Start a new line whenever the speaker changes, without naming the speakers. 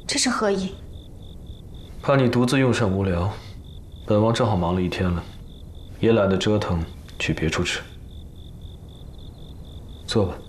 这是何意？
怕你独自用膳无聊，本王正好忙了一天了，也懒得折腾，去别处吃。坐吧。